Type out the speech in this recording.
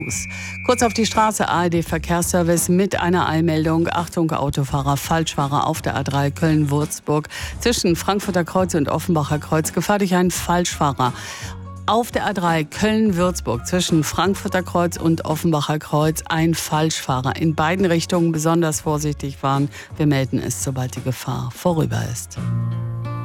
Kurz auf die Straße, ARD-Verkehrsservice mit einer Eilmeldung. Achtung, Autofahrer, Falschfahrer auf der A3 Köln-Würzburg. Zwischen Frankfurter Kreuz und Offenbacher Kreuz Gefahr durch einen Falschfahrer. Auf der A3 Köln-Würzburg zwischen Frankfurter Kreuz und Offenbacher Kreuz ein Falschfahrer. In beiden Richtungen besonders vorsichtig fahren. Wir melden es, sobald die Gefahr vorüber ist.